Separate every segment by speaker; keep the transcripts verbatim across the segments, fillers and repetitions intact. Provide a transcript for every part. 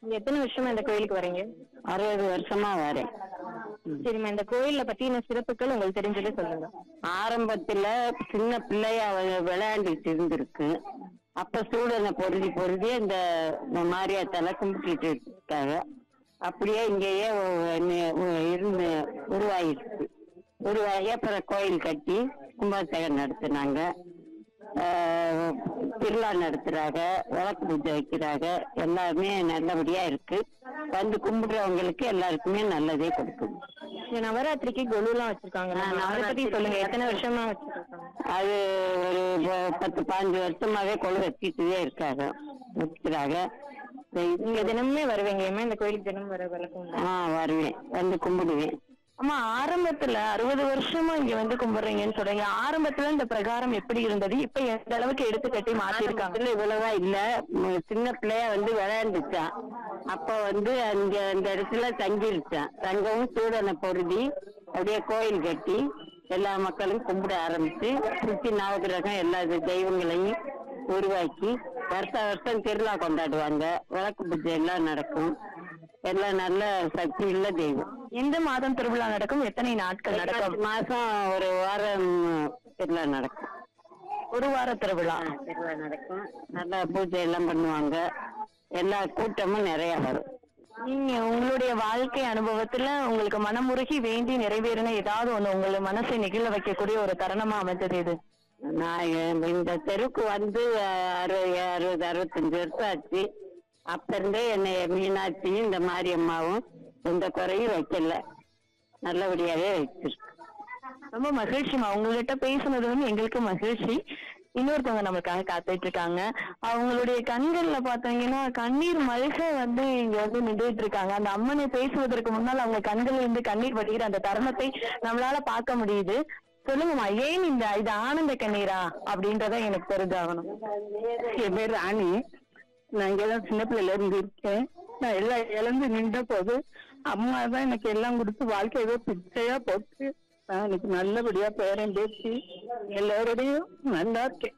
Speaker 1: நீங்க எத்தனை வருஷமா இந்த கோயிலுக்கு வரீங்க?
Speaker 2: அறுபது வருஷமா வரேன்.
Speaker 1: சரிம்மா, இந்த கோயில்ல பத்தின சிறப்புகள் உங்களுக்கு தெரிஞ்சதை சொல்லுங்க.
Speaker 2: ஆரம்பத்துல சின்ன பிள்ளையா வ- விளையாண்டுட்டு இருந்திருக்கு. அப்ப சூடனை பொருதி பொருதி இந்த மாரியாத்தால கும்பிட்டுட்டு இருக்காங்க. அப்படியே இங்கேயே ஒ- நி- ஒ- இருந்து உருவாயிடுச்சு. உருவாகி அப்புறம் கோயில் கட்டி கும்பாபிஷேகம் நடத்துனாங்க. ஆஹ் திருவிழா நடத்துறாங்க, விளக்கு பூஜை வைக்கிறாங்க. எல்லாமே நல்லபடியா இருக்கு. வந்து கும்பிடுறவங்களுக்கு எல்லாருக்குமே நல்லதே கொடுக்கும்.
Speaker 1: இந்த நவராத்திரிக்கு கொலுலாம் வச்சிருக்காங்க.
Speaker 2: ஆ,
Speaker 1: அதை பத்தி
Speaker 2: நவராத்திரி
Speaker 1: சொல்லுங்க. எத்தனை வருஷமா வச்சிருக்காங்க?
Speaker 2: அது ஒரு ப- பத்து பதினஞ்சு வருஷமாவே கொலை வச்சுட்டே இருக்காங்க வச்சுக்கிறாங்க.
Speaker 1: நீங்க தினமுமே வருவீங்கம்மா? இந்த கோயிலுக்கு தினமும் வர வழக்கம் உண்டா?
Speaker 2: ஆ வருவேன், வந்து கும்பிடுவேன்.
Speaker 1: அம்மா, ஆரம்பத்துல அறுபது வருஷமா இங்க வந்து கும்பிடுறீங்கன்னு சொல்றீங்க. ஆரம்பத்துல இந்த பிரகாரம் எப்படி இருந்தது? இப்ப எந்த அளவுக்கு எடுத்து கட்டி மாத்திருக்காங்க?
Speaker 2: ஆரம்பத்துல இவ்வளவா இல்ல. ம், சின்ன பிள்ளையா வந்து விளையாண்டுச்சான். அப்ப வந்து அங்க அந்த இடத்துல தங்கிருச்சான். தங்கவும் சூடனை பொருதி அப்படியே கோயில் கட்டி எல்லா மக்களும் கும்பிட ஆரம்பிச்சு சுத்தி நவகிரகம் எல்லா தெய்வங்களையும் உருவாக்கி வருஷ வருஷம் திருவிழா கொண்டாடுவாங்க. விளக்கு பூஜை எல்லாம் நடக்கும். எல்லாம் நல்ல சக்தி உள்ள தெய்வம்.
Speaker 1: எந்த மாதம் திருவிழா நடக்கும்? எத்தனை நாட்கள் நடக்கும்?
Speaker 2: மாசம் ஒரு வாரம் திருவிழா நடக்கும்.
Speaker 1: ஒரு வார திருவிழா.
Speaker 2: திருவிழா நடக்கும். நல்லா பூஜை எல்லாம் பண்ணுவாங்க. எல்லா கூட்டமும் நிறைய வரும்.
Speaker 1: நீங்க உங்களுடைய வாழ்க்கை அனுபவத்துல உங்களுக்கு மனமுருகி வேண்டி நிறைவேறின ஏதாவது ஒண்ணு உங்களை மனசை நெகிழ வைக்கக்கூடிய ஒரு தருணமா அமைந்தது இது?
Speaker 2: நான் இந்த- இந்த தெருவுக்கு வந்து அறுபது அறுபது அறுபத்தஞ்சு வருஷம் ஆச்சு. அப்ப இருந்தே என்னை மீனாட்சியும் இந்த மாரியம்மாவும் எந்த குறையும் வைக்கல, நல்லபடியாவே வச்சிருக்கு.
Speaker 1: ரொம்ப மகிழ்ச்சிமா, உங்ககிட்ட பேசுனது வந்து எங்களுக்கு மகிழ்ச்சி. இன்னொருத்தவங்க நமக்காக காத்துட்டு இருக்காங்க. அவங்களுடைய கண்கள்ல பாத்தீங்கன்னா கண்ணீர் மல்க வந்து இங்க வந்து நின்றுட்டு இருக்காங்க. அந்த அம்மனை பேசுவதற்கு முன்னால் அவங்க கண்கள்ல இருந்து கண்ணீர் வடிகிற அந்த தருணத்தை நம்மளால பார்க்க முடியுது. சொல்லுங்கம்மா, ஏன் இந்த இது ஆனந்த கண்ணீரா அப்படின்றத எனக்கு தெரிஞ்சாகணும்.
Speaker 2: என் பேர் ராணி. நான் இங்கதான் சின்ன பிள்ளைல இருந்து இருக்கேன். நான் எல்லாம் இழந்து நின்ற போது அம்மா தான் எனக்கு எல்லாம் கொடுத்து வாழ்க்கை ஏதோ பிச்சையா போட்டு நான் எனக்கு நல்லபடியா பேரன் பேசி எல்லாரோடையும் நல்லா இருக்கேன்.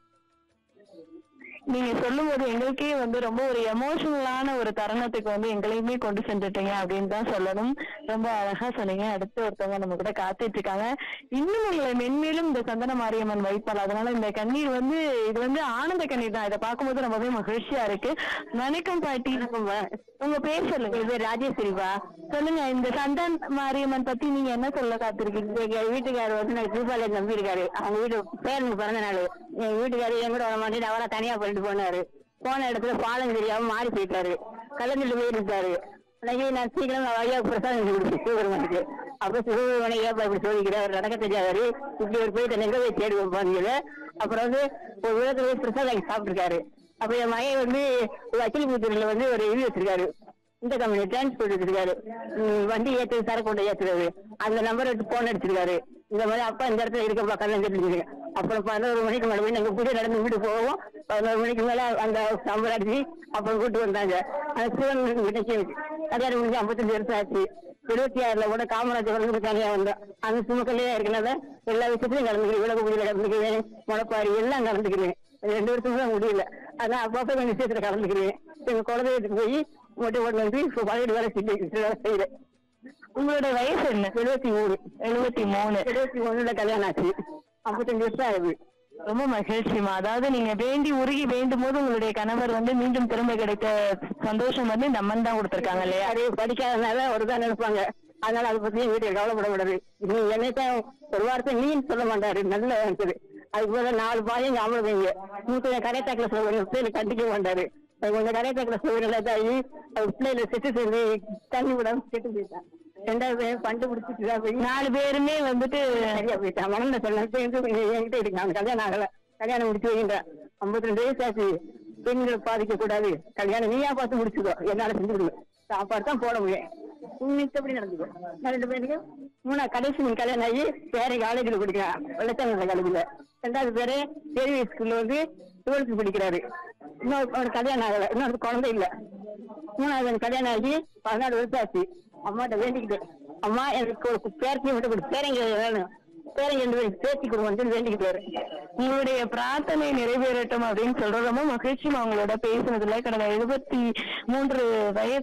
Speaker 1: நீங்க சொல்லும் போது எங்களுக்கே வந்து ரொம்ப ஒரு எமோஷனலான ஒரு தருணத்துக்கு வந்து எங்களையுமே கொண்டு சென்றுட்டீங்க அப்படின்னு தான் சொல்லணும். ரொம்ப அழகா சொன்னீங்க. அடுத்து ஒருத்தவங்க நம்ம கூட காத்துட்டு இருக்காங்க. இன்னும் உங்களை மென்மேலும் இந்த சந்தன மாரியம்மன் வைப்பாள். அதனால இந்த கண்ணீர் வந்து இது வந்து ஆனந்த கண்ணீர் தான். இதை பார்க்கும்போது ரொம்பவே மகிழ்ச்சியா இருக்கு. வணக்கம் பாட்டி. உங்க பேர் சொல்லுங்க.
Speaker 2: இது ராஜேஸ்வரிபா.
Speaker 1: சொல்லுங்க, இந்த சந்தன மாரியம்மன் பத்தி நீங்க என்ன சொல்ல காத்திருக்கீங்க?
Speaker 2: எங்க வீட்டுக்காரர் வந்து நான் தீபாவளி நம்பி இருக்காரு. அவங்க வீட்டு பேரனுக்கு பிறந்த நாள். எங்க வீட்டுக்காரர் என் கூட வர மாட்டேன் அவரை தனியா போயிட்டு போனாரு. போன இடத்துல பாலம் தெரியாம மாறி போயிட்டாரு. கலந்துட்டு போயிருக்காரு. அன்னைக்கு நான் சீக்கிரம் ஐயா பிரசாதம் கொடுத்து சிவபெருமானுக்கு. அப்ப சிவபெருமானை ஏப்பா இப்படி சோதிக்கிறேன், அவர் நடக்க தெரியாதாரு, இப்படி ஒரு போயிட்டு எங்க போய் தேடி வைப்பாங்க. அப்புறம் வந்து ஒரு விதத்துல போய் பிரசாதம் சாப்பிட்டுருக்காரு. அப்ப என் மகன் வந்து வக்கீல் புத்தூர்ல வந்து ஒரு இது வச்சிருக்காரு. இந்த கம்பெனி டிரான்ஸ்போர்ட் வச்சிருக்காரு. உம் வண்டி ஏற்று சரக்கு ஏற்றுறாரு. அந்த நம்பர் எடுத்து போன் அடிச்சிருக்காரு. இந்த மாதிரி அப்பா இந்த இடத்துல இருக்கப்பா கல்யாணம் கேட்டு. அப்புறம் பதினோரு மணிக்கு மேல போய் நாங்க கூட நடந்து வீட்டு போவோம். பதினோரு மணிக்கு மேல அந்த நம்பர் அடிச்சு அப்புறம் கூட்டு வந்தாங்க. அந்த சிவன் வீட்டுக்கு கல்யாணம் முடிஞ்சு ஐம்பத்தஞ்சு வருஷம் ஆச்சு. இருபத்தி ஆறுல கூட காமராஜர் வளர்ந்து தனியா வந்தோம். அந்த சுமக்கல்லையா இருக்கிறத எல்லா விஷயத்திலும் கலந்துக்கிறேன். விளக்கு பூஜையில கலந்துக்கிறேன், முளைப்பாரி எல்லாம் கலந்துக்கிறேன். ரெண்டு வருஷம் தான் முடியல. அதான் அப்பப்போ கொஞ்சம் விஷயத்துல கலந்துக்கிறேன். எங்க குழந்தையத்துக்கு போய் மொட்டை போட்டு வந்து பழைய வேலை செஞ்சு செய்யறேன்.
Speaker 1: உங்களுடைய வயசு என்ன?
Speaker 2: எழுபத்தி மூணு
Speaker 1: எழுபத்தி மூணு
Speaker 2: எழுபத்தி மூணுல கல்யாணம் ஆச்சு. ஐம்பத்தஞ்சு வருஷம் ஆகுது.
Speaker 1: ரொம்ப மகிழ்ச்சிமா. அதாவது நீங்க வேண்டி உருகி வேண்டும் போது உங்களுடைய கணவர் வந்து மீண்டும் திரும்ப கிடைத்த சந்தோஷம் வந்து இந்த அம்மன் தான் கொடுத்திருக்காங்க இல்லையா?
Speaker 2: யாரு படிக்காதனால ஒரு தான் நினைப்பாங்க. அதனால அதை பத்தி வீட்டுக்கு கவலைப்படக்கூடாது. நீ என்னைத்தான் ஒரு வாரத்தை நீன்னு சொல்ல மாட்டாரு. நல்ல இருக்குது. அது போல நாலு பாயும் ஞாபகம் மூத்த கரைத்தாக்கில சொல்ல கண்டிக்க மாட்டாரு. கொஞ்சம் கரைத்தாக்கில சொல்ல தாயி அவர் பிள்ளைல செட்டு செஞ்சு தண்ணி விடாம செட்டு போயிட்டான். ரெண்டாவது பையன் பண்டு பிடிச்சிட்டு போய்
Speaker 1: நாலு பேருமே வந்துட்டு
Speaker 2: சரியா போயிட்டான். மனந்த சொல்ல என்கிட்ட இருக்கு. அவன் கல்யாணம் ஆகல. கல்யாணம் முடிச்சு வைக்கின்றான். ஐம்பத்தி ரெண்டு வயசு ஆச்சு. பெண்களை பாதிக்க கூடாது. கல்யாணம் நீயா பார்த்து முடிச்சுக்கோ, என்னால செஞ்சு கொடுங்க. சாப்பாடு தான் போட முடியும். மித்தபடி நடந்துக்கோ. நான் ரெண்டு பேருக்கு மூணா கடைசி கல்யாணம் ஆகி வேற காலேஜில் படிக்கிறான். வெள்ளச்சாங்க காலேஜில். ரெண்டாவது பேரு பெரிய ஸ்கூல்ல வந்து டுவெல்த் படிக்கிறாரு. இன்னொரு ஒரு கல்யாணம் ஆகல. இன்னொரு குழந்தை இல்ல. மூணாவது கல்யாணம் ஆகி பதினாலு வருஷம் ஆச்சு. அம்மாட்ட வேண்டிக்கிட்டேன், அம்மா எனக்கு ஒரு பேரத்தையும் விட்டு கொடு, பேரங்க வேணும், பேரங்க ரெண்டு பேரும் பேத்தி கொடுங்கன்னு வேண்டிக்கிட்டாரு.
Speaker 1: உங்களுடைய பிரார்த்தனை நிறைவேறட்டும் அப்படின்னு சொல்றோம். ரொம்ப மகிழ்ச்சிமா உங்களோட பேசுனதுல. கடந்த எழுபத்தி மூன்று வயது